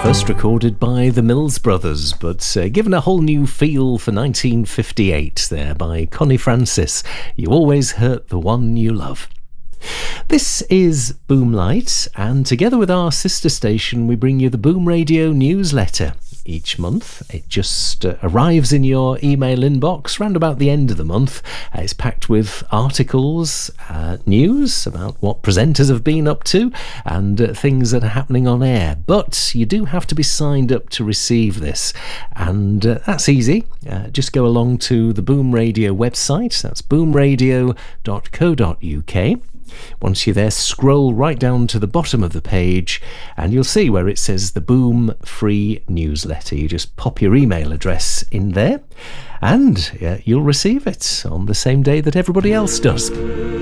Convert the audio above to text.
First recorded by the Mills Brothers, but given a whole new feel for 1958 there by Connie Francis. You always hurt the one you love. This is Boomlight, and together with our sister station, we bring you the Boom Radio newsletter. Each month, it just arrives in your email inbox round about the end of the month. It's packed with articles, news about what presenters have been up to, and things that are happening on air. But you do have to be signed up to receive this, and that's easy. Just go along to the Boom Radio website. That's boomradio.co.uk. Once you're there, scroll right down to the bottom of the page and you'll see where it says the Boom Free Newsletter. You just pop your email address in there and you'll receive it on the same day that everybody else does.